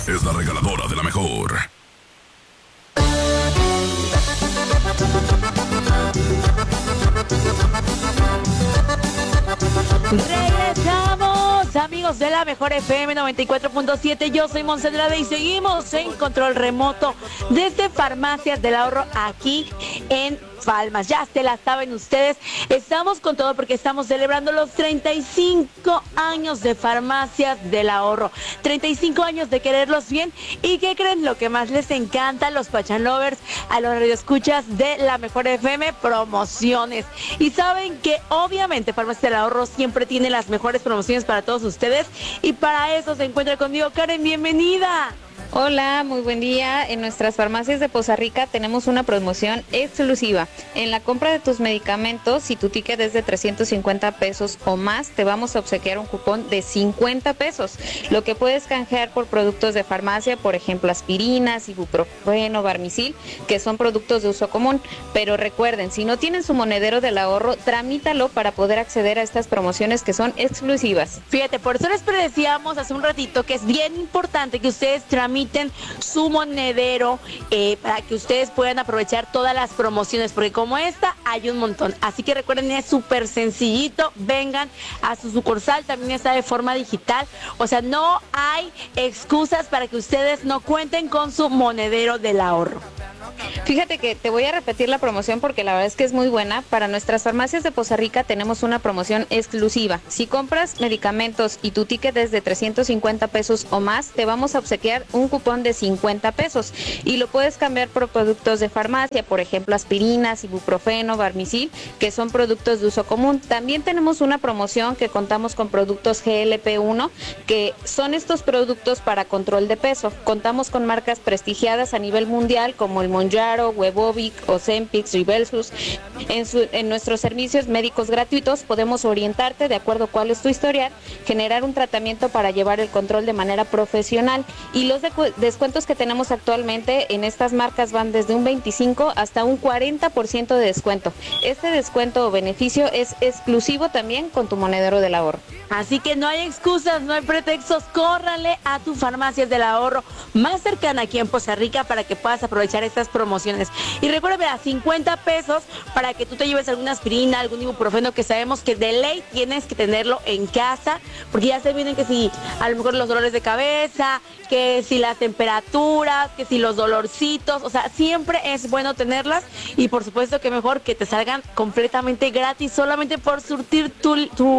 es la regaladora de la mejor. Regresamos, amigos de la mejor FM 94.7. Yo soy Monse Andrade y seguimos en control remoto desde Farmacias del Ahorro aquí en Palmas. Ya se la saben ustedes, estamos con todo porque estamos celebrando los 35 años de Farmacias del Ahorro, 35 años de quererlos bien. ¿Y qué creen? Lo que más les encanta a los Pachan Lovers, a los radioescuchas de la mejor FM, promociones. Y saben que obviamente Farmacias del Ahorro siempre tiene las mejores promociones para todos ustedes, y para eso se encuentra conmigo Karen. Bienvenida. Hola, muy buen día. En nuestras farmacias de Poza Rica tenemos una promoción exclusiva. En la compra de tus medicamentos, si tu ticket es de 350 pesos o más, te vamos a obsequiar un cupón de 50 pesos, lo que puedes canjear por productos de farmacia, por ejemplo, aspirinas, ibuprofeno, Barmisil, que son productos de uso común. Pero recuerden, si no tienen su monedero del ahorro, tramítalo para poder acceder a estas promociones que son exclusivas. Fíjate, por eso les decíamos hace un ratito que es bien importante que ustedes tramiten su monedero para que ustedes puedan aprovechar todas las promociones, porque como esta hay un montón. Así que recuerden, es súper sencillito, vengan a su sucursal, también está de forma digital, o sea, no hay excusas para que ustedes no cuenten con su monedero del ahorro. Fíjate que te voy a repetir la promoción porque la verdad es que es muy buena. Para nuestras farmacias de Poza Rica tenemos una promoción exclusiva. Si compras medicamentos y tu ticket es de 350 pesos o más, te vamos a obsequiar un cupón de 50 pesos y lo puedes cambiar por productos de farmacia, por ejemplo, aspirinas, ibuprofeno, Barmisil, que son productos de uso común. También tenemos una promoción que contamos con productos GLP-1, que son estos productos para control de peso. Contamos con marcas prestigiadas a nivel mundial como el Mounjaro, Wegovy, Ozempic, Rybelsus. En nuestros servicios médicos gratuitos podemos orientarte de acuerdo a cuál es tu historial, generar un tratamiento para llevar el control de manera profesional, y los descuentos que tenemos actualmente en estas marcas van desde un 25 hasta un 40% de descuento. Este descuento o beneficio es exclusivo también con tu monedero del ahorro. Así que no hay excusas, no hay pretextos, córrale a tu Farmacias del Ahorro más cercana aquí en Poza Rica para que puedas aprovechar estas promociones. Y recuerda, a 50 pesos para que tú te lleves alguna aspirina, algún ibuprofeno, que sabemos que de ley tienes que tenerlo en casa, porque ya se vienen que si a lo mejor los dolores de cabeza, que si las temperaturas, que si los dolorcitos, o sea, siempre es bueno tenerlas, y por supuesto que mejor que te salgan completamente gratis solamente por surtir tu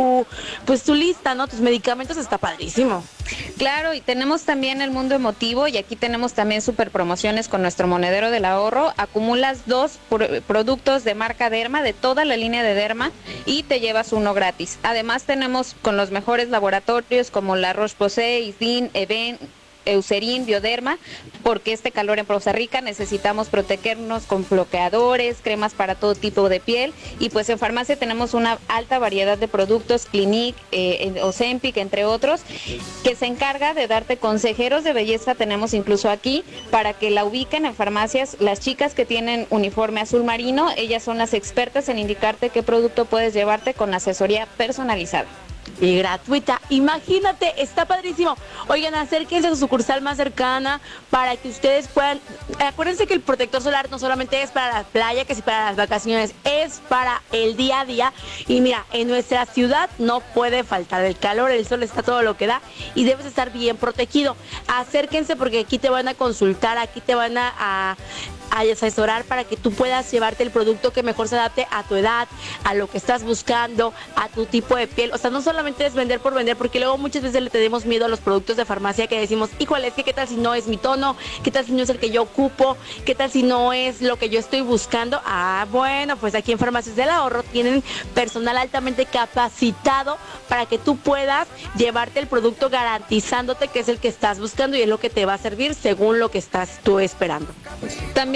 lista, ¿no? Tus medicamentos. Está padrísimo. Claro, y tenemos también el mundo emotivo, y aquí tenemos también super promociones con nuestro monedero del ahorro. Acumulas 2 productos de marca Derma, de toda la línea de Derma, y te llevas uno gratis. Además tenemos con los mejores laboratorios como la Roche-Posay, Isdin, Even, Eucerin, Bioderma, porque este calor en Poza Rica necesitamos protegernos con bloqueadores, cremas para todo tipo de piel, y pues en farmacia tenemos una alta variedad de productos, Clinique, Ozempic, entre otros, que se encarga de darte consejeros de belleza. Tenemos incluso aquí para que la ubiquen en farmacias. Las chicas que tienen uniforme azul marino, ellas son las expertas en indicarte qué producto puedes llevarte con asesoría personalizada y gratuita. Imagínate, está padrísimo. Oigan, acérquense a su sucursal más cercana para que ustedes puedan. Acuérdense que el protector solar no solamente es para la playa, que sí para las vacaciones, es para el día a día. Y mira, en nuestra ciudad no puede faltar el calor, el sol está todo lo que da y debes estar bien protegido. Acérquense porque aquí te van a consultar, aquí te van a asesorar para que tú puedas llevarte el producto que mejor se adapte a tu edad, a lo que estás buscando, a tu tipo de piel. O sea, no solamente es vender por vender, porque luego muchas veces le tenemos miedo a los productos de farmacia, que decimos, híjole, es que qué tal si no es mi tono, qué tal si no es el que yo ocupo, qué tal si no es lo que yo estoy buscando. Bueno, pues aquí en Farmacias del Ahorro tienen personal altamente capacitado para que tú puedas llevarte el producto garantizándote que es el que estás buscando y es lo que te va a servir según lo que estás tú esperando. También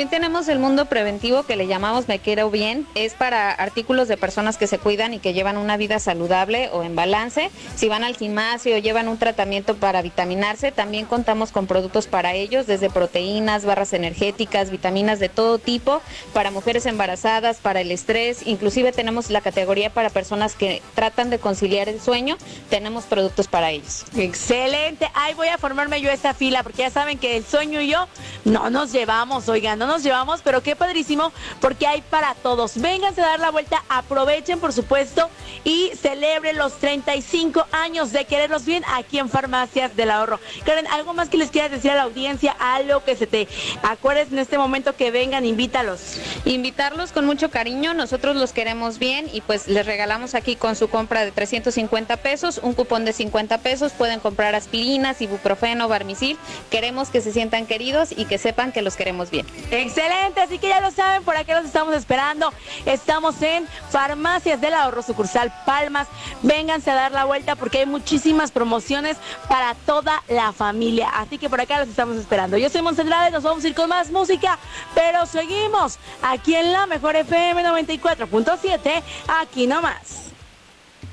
También tenemos el mundo preventivo que le llamamos Me Quiero Bien. Es para artículos de personas que se cuidan y que llevan una vida saludable o en balance. Si van al gimnasio o llevan un tratamiento para vitaminarse, también contamos con productos para ellos, desde proteínas, barras energéticas, vitaminas de todo tipo, para mujeres embarazadas, para el estrés. Inclusive tenemos la categoría para personas que tratan de conciliar el sueño. Tenemos productos para ellos. Excelente. Ay, voy a formarme yo esta fila porque ya saben que el sueño y yo no nos llevamos, oigan, no nos llevamos, pero qué padrísimo porque hay para todos. Vénganse a dar la vuelta, aprovechen por supuesto y celebren los 35 años de quererlos bien aquí en Farmacias del Ahorro. Karen, ¿algo más que les quieras decir a la audiencia? Algo que se te acuerdes en este momento, que vengan, invítalos. Invitarlos con mucho cariño, nosotros los queremos bien y pues les regalamos aquí con su compra de 350 pesos, un cupón de 50 pesos, pueden comprar aspirinas, ibuprofeno, Barmisil. Queremos que se sientan queridos y que sepan que los queremos bien. Excelente, así que ya lo saben, por aquí los estamos esperando. Estamos en Farmacias del Ahorro, sucursal Palmas. Vénganse a dar la vuelta porque hay muchísimas promociones para toda la familia. Así que por acá los estamos esperando. Yo soy Monserrat, nos vamos a ir con más música, pero seguimos aquí en la mejor FM 94.7, aquí nomás.